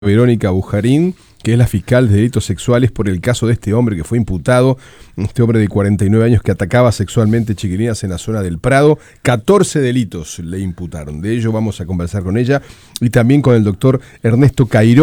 Verónica Bujarín, que es la fiscal de delitos sexuales por el caso de este hombre que fue imputado, este hombre de 49 años que atacaba sexualmente chiquilinas en la zona del Prado. 14 delitos le imputaron. De ello vamos a conversar con ella y también con el doctor Ernesto Cairó.